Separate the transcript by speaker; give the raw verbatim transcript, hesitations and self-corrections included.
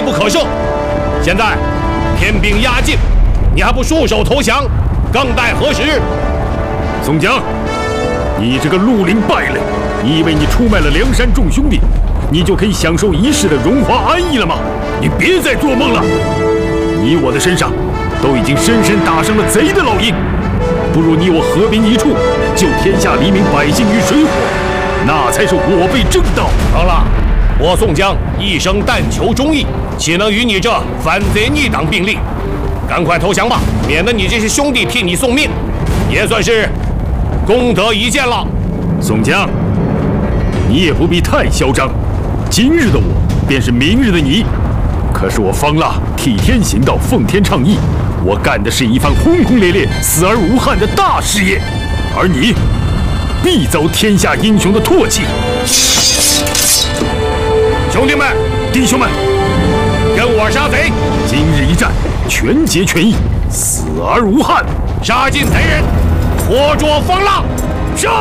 Speaker 1: 不可赦。现在天兵压境，你还不束手投降，更待何时？
Speaker 2: 宋江，你这个绿林败类，你以为你出卖了梁山众兄弟，你就可以享受一世的荣华安逸了吗？你别再做梦了！你我的身上都已经深深打上了贼的烙印，不如你我和平一处，救天下黎民百姓于水火，那才是我辈正道。
Speaker 1: 好了，我宋江一生但求忠义，岂能与你这反贼逆党并立？赶快投降吧，免得你这些兄弟替你送命，也算是功德一件了。
Speaker 2: 宋江，你也不必太嚣张，今日的我便是明日的你。可是我方腊替天行道，奉天倡义，我干的是一番轰轰烈烈、死而无憾的大事业，而你必遭天下英雄的唾弃。
Speaker 1: 兄弟们，
Speaker 2: 弟兄们，
Speaker 1: 跟我杀贼！
Speaker 2: 今日一战，全节全义，死而无憾，
Speaker 1: 杀尽贼人，活捉方腊。杀！